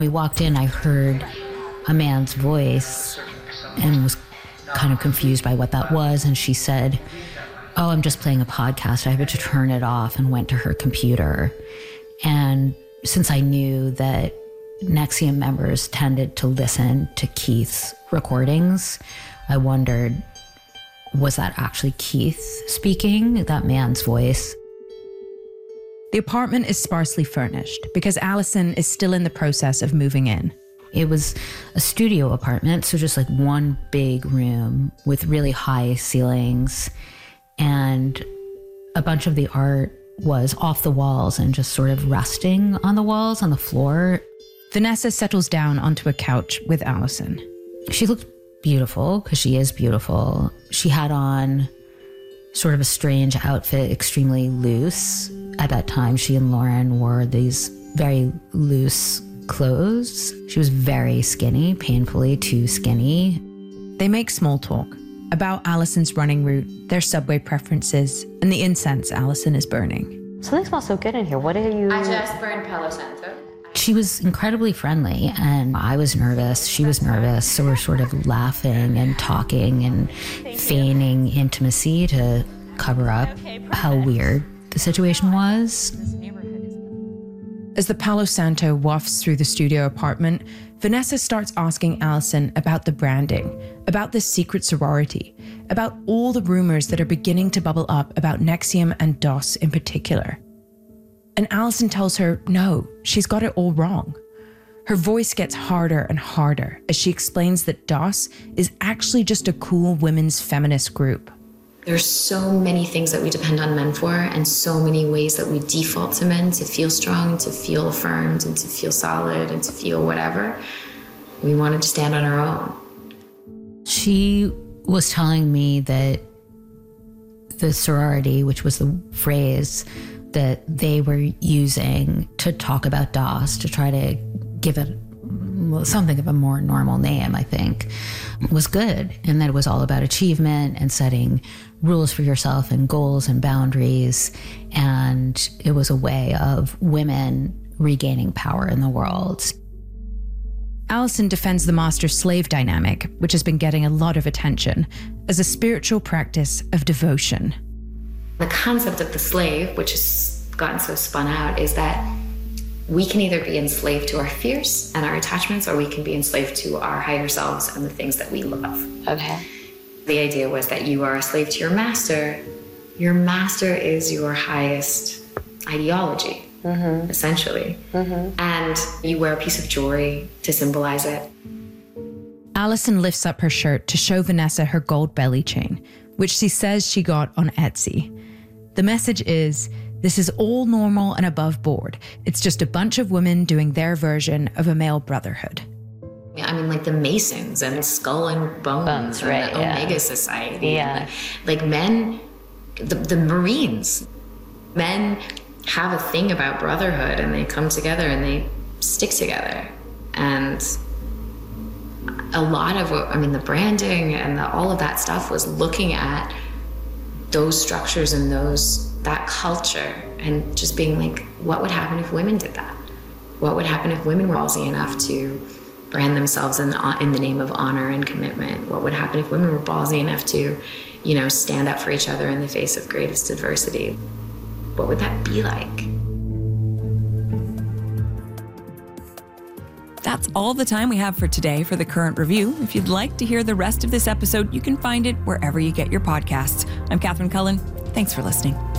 We walked in, I heard a man's voice and was kind of confused by what that was. And she said, "Oh, I'm just playing a podcast." I had to turn it off and went to her computer. And since I knew that NXIVM members tended to listen to Keith's recordings, I wondered, was that actually Keith speaking, that man's voice? The apartment is sparsely furnished because Alison is still in the process of moving in. It was a studio apartment, so just like one big room with really high ceilings, and a bunch of the art was off the walls and just sort of resting on the walls, on the floor. Vanessa settles down onto a couch with Alison. She looked beautiful, because she is beautiful. She had on sort of a strange outfit, extremely loose. At that time, she and Lauren wore these very loose clothes. She was very skinny, painfully too skinny. They make small talk about Alison's running route, their subway preferences, and the incense Alison is burning. Something smells so good in here. What are you... I just burned Palo Santo. She was incredibly friendly, and I was nervous. She was nervous. So we're sort of laughing and talking and feigning intimacy to cover up how weird the situation was. As the Palo Santo wafts through the studio apartment, Vanessa starts asking Alison about the branding, about this secret sorority, about all the rumors that are beginning to bubble up about NXIVM and DOS in particular. And Alison tells her, no, she's got it all wrong. Her voice gets harder and harder as she explains that DOS is actually just a cool women's feminist group. There's so many things that we depend on men for, and so many ways that we default to men to feel strong, to feel affirmed, and to feel solid, and to feel whatever. We wanted to stand on our own. She was telling me that the sorority, which was the phrase that they were using to talk about DOS, to try to give it something of a more normal name, I think, was good. And that it was all about achievement and setting rules for yourself and goals and boundaries. And it was a way of women regaining power in the world. Alison defends the master-slave dynamic, which has been getting a lot of attention, as a spiritual practice of devotion. The concept of the slave, which has gotten so spun out, is that we can either be enslaved to our fears and our attachments, or we can be enslaved to our higher selves and the things that we love. Okay. The idea was that you are a slave to your master. Your master is your highest ideology, essentially. And you wear a piece of jewelry to symbolize it. Alison lifts up her shirt to show Vanessa her gold belly chain, which she says she got on Etsy. The message is, this is all normal and above board. It's just a bunch of women doing their version of a male brotherhood. I mean, like the Masons and Skull and Bones, and right, the yeah. Omega Society. Yeah. And like men, the Marines, men have a thing about brotherhood, and they come together and they stick together. And a lot of what, I mean, the branding and all of that stuff was looking at those structures and that culture and just being like, what would happen if women did that? What would happen if women were ballsy enough to brand themselves in the name of honor and commitment? What would happen if women were ballsy enough to, stand up for each other in the face of greatest adversity? What would that be like? That's all the time we have for today for The Current Review. If you'd like to hear the rest of this episode, you can find it wherever you get your podcasts. I'm Catherine Cullen. Thanks for listening.